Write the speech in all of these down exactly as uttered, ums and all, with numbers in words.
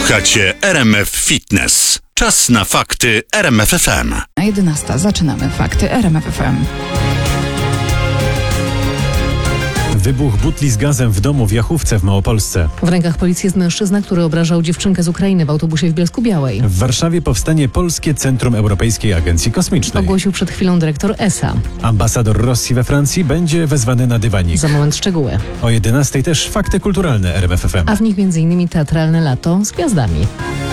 Słuchacie R M F Fitness. Czas na fakty R M F F M. Na jedenastej zaczynamy fakty R M F F M. Wybuch butli z gazem w domu w Jachówce w Małopolsce. W rękach policji jest mężczyzna, który obrażał dziewczynkę z Ukrainy w autobusie w Bielsku-Białej. W Warszawie powstanie Polskie Centrum Europejskiej Agencji Kosmicznej. Ogłosił przed chwilą dyrektor E S A. Ambasador Rosji we Francji będzie wezwany na dywanik. Za moment szczegóły. O jedenastej też fakty kulturalne R M F F M. A w nich między innymi teatralne lato z gwiazdami.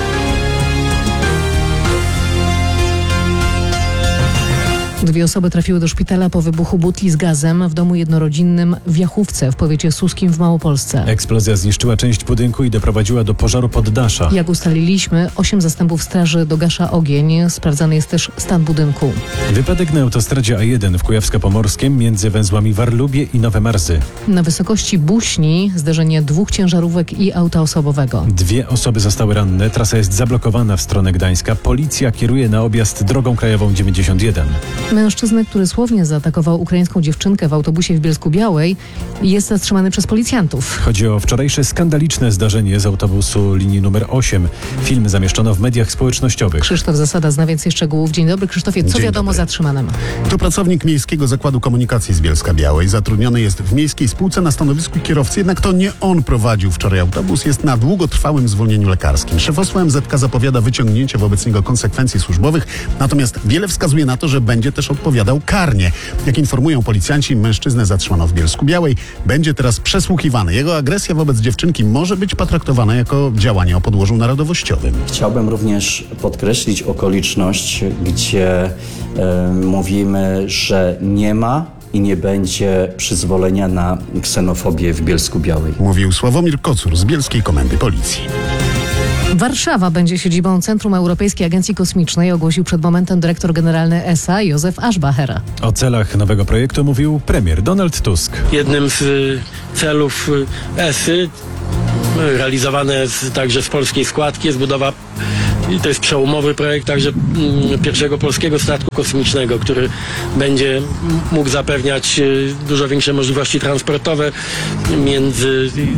Dwie osoby trafiły do szpitala po wybuchu butli z gazem w domu jednorodzinnym w Jachówce w powiecie suskim w Małopolsce. Eksplozja zniszczyła część budynku i doprowadziła do pożaru poddasza. Jak ustaliliśmy, osiem zastępów straży dogasza ogień. Sprawdzany jest też stan budynku. Wypadek na autostradzie A jeden w Kujawsko-Pomorskiem między węzłami Warlubie i Nowe Marsy. Na wysokości Buśni zderzenie dwóch ciężarówek i auta osobowego. Dwie osoby zostały ranne. Trasa jest zablokowana w stronę Gdańska. Policja kieruje na objazd drogą krajową dziewięćdziesiąt jeden. Mężczyzna, który słownie zaatakował ukraińską dziewczynkę w autobusie w Bielsku-Białej, jest zatrzymany przez policjantów. Chodzi o wczorajsze skandaliczne zdarzenie z autobusu linii numer osiem. Film zamieszczono w mediach społecznościowych. Krzysztof Zasada zna więcej szczegółów. Dzień dobry, Krzysztofie. Co Dzień wiadomo o dobry. zatrzymanym? To pracownik Miejskiego Zakładu Komunikacji z Bielska-Białej. Zatrudniony jest w miejskiej spółce na stanowisku kierowcy, jednak to nie on prowadził wczoraj autobus. Jest na długotrwałym zwolnieniu lekarskim. Szefostwo M Z K zapowiada wyciągnięcie wobec niego konsekwencji służbowych, natomiast wiele wskazuje na to, że będzie też odpowiadał karnie. Jak informują policjanci, mężczyznę zatrzymano w Bielsku-Białej. Będzie teraz przesłuchiwany. Jego agresja wobec dziewczynki może być potraktowana jako działanie o podłożu narodowościowym. Chciałbym również podkreślić okoliczność, gdzie e, mówimy, że nie ma i nie będzie przyzwolenia na ksenofobię w Bielsku-Białej. Mówił Sławomir Kocur z Bielskiej Komendy Policji. Warszawa będzie siedzibą Centrum Europejskiej Agencji Kosmicznej, ogłosił przed momentem dyrektor generalny E S A Józef Aschbacher. O celach nowego projektu mówił premier Donald Tusk. Jednym z y, celów y, E S Y, y, realizowane z, także z polskiej składki, jest budowa, i to jest przełomowy projekt także y, pierwszego polskiego statku kosmicznego, który będzie m, mógł zapewniać y, dużo większe możliwości transportowe między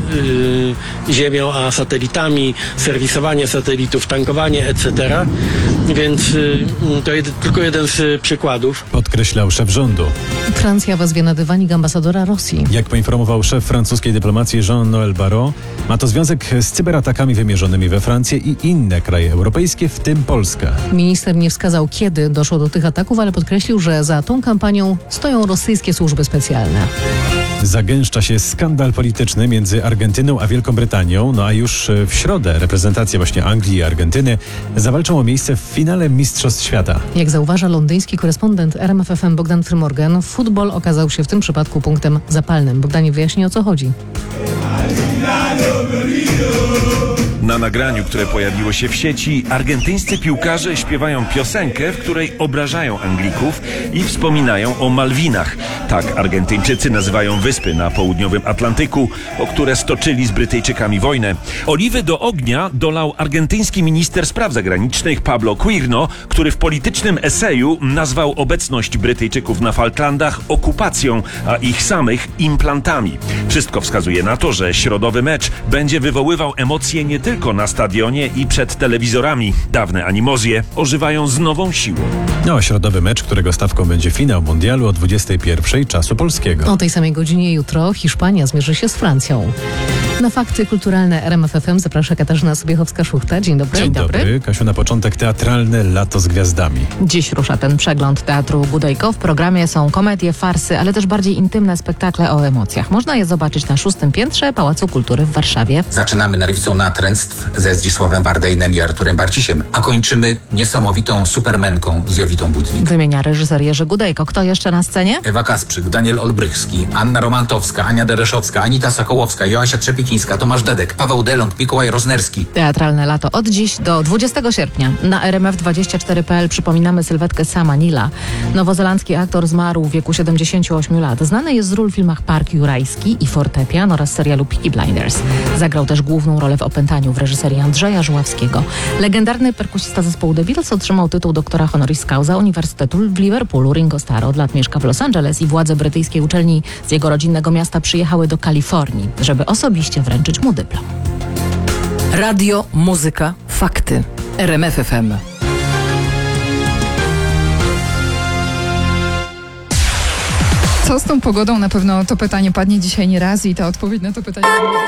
y, Ziemią a satelitami, serwisowanie satelitów, tankowanie, et cetera. Więc y, to jed, tylko jeden z y, przykładów. Podkreślał szef rządu. Francja wezwie na dywanik ambasadora Rosji. Jak poinformował szef francuskiej dyplomacji Jean-Noël Barrot, ma to związek z cyberatakami wymierzonymi we Francję i inne kraje europejskie, w tym Polskę. Minister nie wskazał, kiedy doszło do tych ataków, ale podkreślił, że za tą kampanią stoją rosyjskie służby specjalne. Zagęszcza się skandal polityczny między Argentyną a Wielką Brytanią, no a już w środę reprezentacje właśnie Anglii i Argentyny zawalczą o miejsce w finale Mistrzostw Świata. Jak zauważa londyński korespondent R M F F M Bogdan Frymorgan, futbol okazał się w tym przypadku punktem zapalnym. Bogdanie, wyjaśni, o co chodzi. Na nagraniu, które pojawiło się w sieci, argentyńscy piłkarze śpiewają piosenkę, w której obrażają Anglików i wspominają o Malwinach. Tak Argentyńczycy nazywają wyspy na południowym Atlantyku, o które stoczyli z Brytyjczykami wojnę. Oliwy do ognia dolał argentyński minister spraw zagranicznych Pablo Quirno, który w politycznym eseju nazwał obecność Brytyjczyków na Falklandach okupacją, a ich samych implantami. Wszystko wskazuje na to, że środowy mecz będzie wywoływał emocje nie tylko na stadionie i przed telewizorami. Dawne animozje ożywają z nową siłą. No, środowy mecz, którego stawką będzie finał mundialu o dwudziestej pierwszej czasu polskiego. O tej samej godzinie jutro Hiszpania zmierzy się z Francją. Na fakty kulturalne R M F F M zaprasza Katarzyna Sobiechowska-Szuchta. Dzień dobry. Dzień dobry. Kasiu, na początek teatralne lato z gwiazdami. Dziś rusza ten przegląd Teatru Gudejko. W programie są komedie, farsy, ale też bardziej intymne spektakle o emocjach. Można je zobaczyć na szóstym piętrze Pałacu Kultury w Warszawie. Zaczynamy nerwicą natręctw ze Zdzisławem Wardejnem i Arturem Barcisiem, a kończymy niesamowitą supermenką z Jowitą Budnik. Wymienia reżyser Jerzy Gudejko. Kto jeszcze na scenie? Ewa Kasprzyk, Daniel Olbrychski, Anna Romantowska, Ania Dereszowska, Anita Sokołowska, Joasia Trzepikińska, Tomasz Dedek, Paweł Delong, Mikołaj Roznerski. Teatralne lato od dziś do dwudziestego sierpnia. Na R M F dwadzieścia cztery kropka p l przypominamy sylwetkę Sama Neila. Nowozelandzki aktor zmarł w wieku siedemdziesięciu ośmiu lat. Znany jest z ról w filmach Park Jurajski i Fortepian oraz serialu Peaky Blinders. Zagrał też główną rolę w Opętaniu w reżyserii Andrzeja Żuławskiego. Legendarny perkusista zespołu The Beatles otrzymał tytuł doktora honoris causa Uniwersytetu w Liverpoolu. Ringo Starr od lat mieszka w Los Angeles i władze brytyjskiej uczelni z jego rodzinnego miasta przyjechały do Kalifornii, żeby osobiście wręczyć mu dyplom. Radio, muzyka, fakty. R M F F M. Co z tą pogodą? Na pewno to pytanie padnie dzisiaj nie raz i ta odpowiedź na to pytanie...